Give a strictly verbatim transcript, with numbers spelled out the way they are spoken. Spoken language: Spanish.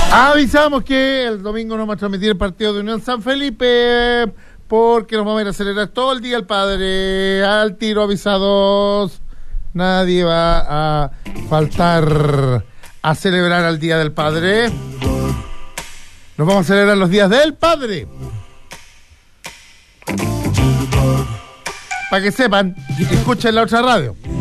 Avisamos que el domingo nos vamos a transmitir el partido de Unión San Felipe porque nos vamos a ir a celebrar todo el día el padre. Al tiro, avisados. Nadie va a faltar a celebrar al Día del Padre. Nos vamos a celebrar los días del padre. Para que sepan, escuchen la otra radio.